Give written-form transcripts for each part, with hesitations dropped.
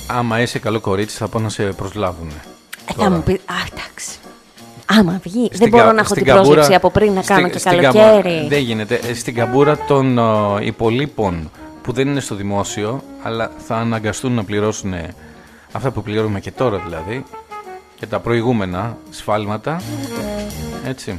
Άμα είσαι καλό κορίτσι, θα πω να σε προσλάβουν. Θα μου πει, εντάξει. Άμα βγει, δεν μπορώ να έχω την πρόσληψη από πριν να κάνω και καλοκαίρι. Δεν γίνεται. Στην καμπούρα των υπολείπων που δεν είναι στο δημόσιο, αλλά θα αναγκαστούν να πληρώσουν αυτά που πληρώνουμε και τώρα δηλαδή, και τα προηγούμενα σφάλματα. Έτσι.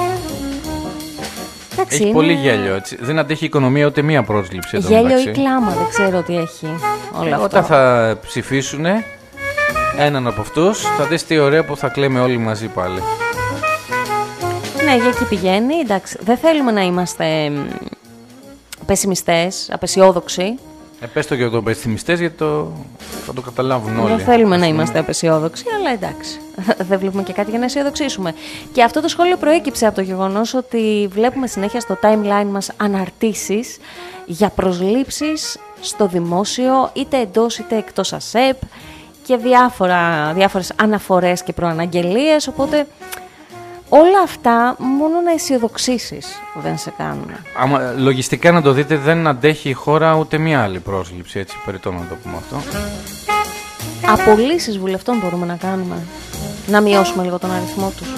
Έχει πολύ γέλιο. Έτσι. Δεν αντέχει η οικονομία ούτε μία πρόσληψη. Γέλιο ή κλάμα, δεν ξέρω τι έχει όλο αυτό. Όταν θα ψηφίσουν έναν από αυτούς, θα δεις τι ωραίο που θα κλαίμε όλοι μαζί πάλι. Ναι, για εκεί πηγαίνει. Εντάξει, δεν θέλουμε να είμαστε πεσημιστές, απεσιόδοξοι. Πες το και τον πεσημιστές, γιατί θα το καταλάβουν όλοι. Δεν θέλουμε να είμαστε απεσιόδοξοι, αλλά εντάξει. Δεν βλέπουμε και κάτι για να αισιοδοξήσουμε. Και αυτό το σχόλιο προέκυψε από το γεγονός ότι βλέπουμε συνέχεια στο timeline μας αναρτήσεις για προσλήψεις στο δημόσιο, είτε εντός είτε εκτός ΑΣΕΠ, και διάφορες αναφορές και προαναγγελίες, οπότε όλα αυτά μόνο να αισιοδοξήσεις δεν σε κάνουν. Άμα λογιστικά να το δείτε, δεν αντέχει η χώρα ούτε μία άλλη πρόσληψη, έτσι, περιττό να το πούμε αυτό. Απολύσεις βουλευτών μπορούμε να κάνουμε, να μειώσουμε λίγο τον αριθμό τους.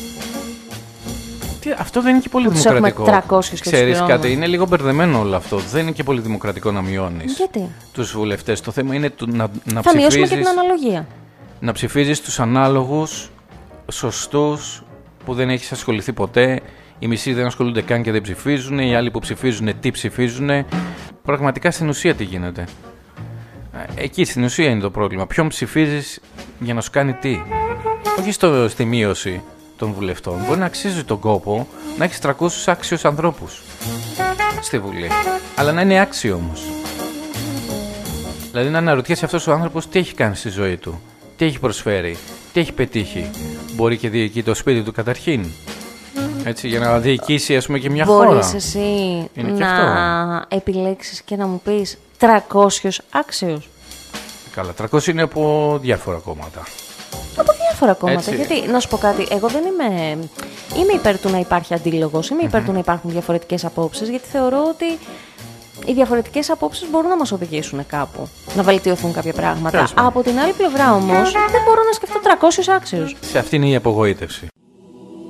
Αυτό δεν είναι και πολύ δημοκρατικό. 300 ξέρεις κάτι, είναι λίγο μπερδεμένο όλο αυτό. Δεν είναι και πολύ δημοκρατικό να μειώνεις τους βουλευτές. Το θέμα είναι να θα μειώσουμε και την αναλογία. Να ψηφίζεις τους ανάλογους, σωστούς, που δεν έχεις ασχοληθεί ποτέ. Οι μισοί δεν ασχολούνται καν και δεν ψηφίζουν. Οι άλλοι που ψηφίζουν, τι ψηφίζουν. Πραγματικά στην ουσία τι γίνεται. Εκεί στην ουσία είναι το πρόβλημα. Ποιον ψηφίζεις για να σου κάνει τι. Όχι στη μείωση των βουλευτών. Μπορεί να αξίζει τον κόπο να έχεις 300 άξιους ανθρώπους στη Βουλή. Αλλά να είναι άξιο όμως. Δηλαδή να αναρωτιέσαι αυτός ο άνθρωπος τι έχει κάνει στη ζωή του, τι έχει προσφέρει, τι έχει πετύχει. Μπορεί και διοικεί το σπίτι του καταρχήν. Έτσι, για να διοικήσει, ας πούμε, και μια χώρα. Μπορείς εσύ να επιλέξεις και να μου πεις 300 άξιους. Καλά, 300 είναι από διάφορα κόμματα. Από διάφορα κόμματα. Γιατί, να σου πω κάτι, εγώ δεν είμαι υπέρ του να υπάρχει αντίλογος, είμαι υπέρ του να υπάρχουν διαφορετικές απόψεις, γιατί θεωρώ ότι οι διαφορετικές απόψεις μπορούν να μας οδηγήσουν κάπου, να βελτιωθούν κάποια πράγματα. Από την άλλη πλευρά όμως, δεν μπορώ να σκεφτώ 300 άξιους. Σε αυτή είναι η απογοήτευση.